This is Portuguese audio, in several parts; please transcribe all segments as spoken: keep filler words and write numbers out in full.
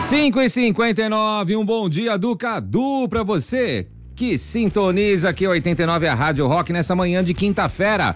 cinco e cinquenta e nove, um bom dia do Cadu pra você que sintoniza aqui oitenta e nove a Rádio Rock nessa manhã de quinta-feira,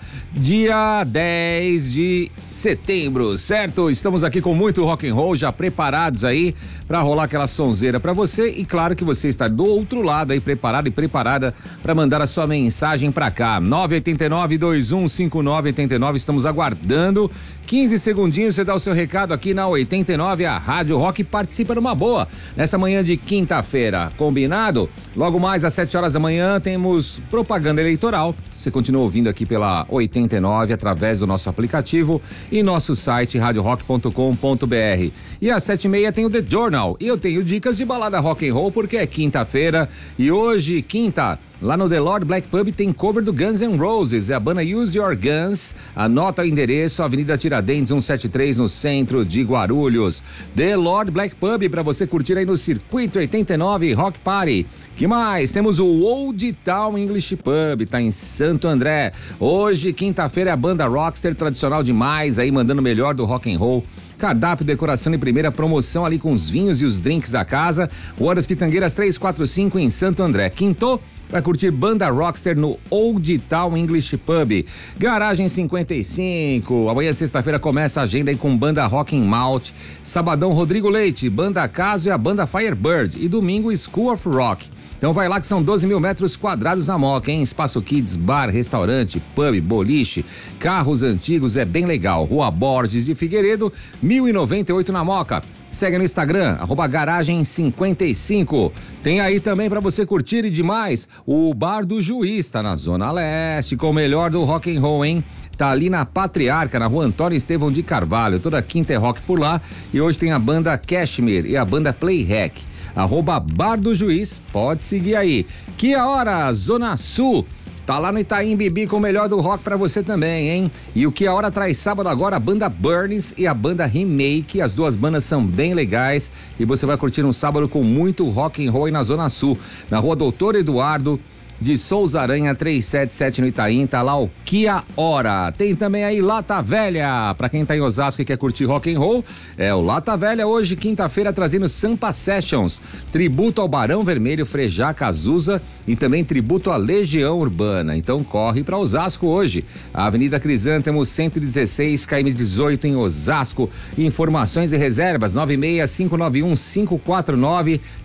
dia dez de setembro, certo? Estamos aqui com muito rock and roll já preparados aí pra rolar aquela sonzeira pra você e claro que você está do outro lado aí preparado e preparada pra mandar a sua mensagem pra cá. nove oito nove, dois um cinco nove oito nove, estamos aguardando quinze segundinhos, você dá o seu recado aqui na oitenta e nove a Rádio Rock e participa numa boa nessa manhã de quinta-feira, combinado? Logo mais às sete horas da manhã temos propaganda eleitoral. Você continua ouvindo aqui pela oitenta e nove através do nosso aplicativo e nosso site rádio rock ponto com ponto br. E às sete e meia tem o The Journal e eu tenho dicas de balada rock and roll porque é quinta-feira e hoje, quinta, lá no The Lord Black Pub tem cover do Guns N' Roses, é a banda Use Your Guns. Anota o endereço, Avenida Tiradentes cento e setenta e três, no centro de Guarulhos. The Lord Black Pub para você curtir aí no Circuito oitenta e nove Rock Party. Que mais? Temos o Old Town English Pub, tá em Santo André. Hoje, quinta-feira, é a banda Rockster, tradicional demais, aí mandando o melhor do rock and roll. Cardápio, decoração e primeira promoção ali com os vinhos e os drinks da casa. Rua das Pitangueiras trezentos e quarenta e cinco em Santo André. Quinto, vai curtir banda Rockster no Old Town English Pub. Garagem cinquenta e cinco. Amanhã, sexta-feira, começa a agenda aí com banda Rock and Malt. Sabadão, Rodrigo Leite, banda Caso e a banda Firebird. E domingo, School of Rock. Então vai lá que são doze mil metros quadrados na Moca, hein? Espaço Kids, bar, restaurante, pub, boliche, carros antigos, é bem legal. Rua Borges de Figueiredo, mil e noventa e oito na Moca. Segue no Instagram, arroba garagem cinquenta e cinco. Tem aí também pra você curtir e demais, o Bar do Juiz, tá na Zona Leste, com o melhor do rock and roll, hein? Tá ali na Patriarca, na Rua Antônio Estevão de Carvalho. Toda quinta é rock por lá e hoje tem a banda Cashmere e a banda Playhack. Arroba Bar do Juiz, pode seguir aí. Que a hora, Zona Sul, tá lá no Itaim Bibi com o melhor do rock pra você também, hein? E o que a hora traz sábado agora, a banda Burns e a banda Remake, as duas bandas são bem legais e você vai curtir um sábado com muito rock and roll aí na Zona Sul, na Rua Doutor Eduardo de Souza Aranha trezentos e setenta e sete no Itaim, tá lá o Que a Hora. Tem também aí Lata Velha, pra quem tá em Osasco e quer curtir rock and roll, é o Lata Velha hoje, quinta-feira, trazendo Sampa Sessions, tributo ao Barão Vermelho, Frejá, Cazuza e também tributo à Legião Urbana. Então corre pra Osasco hoje, a Avenida Crisântemo cento e dezesseis, K M dezoito em Osasco. Informações e reservas nove seis cinco nove um cinco quatro nove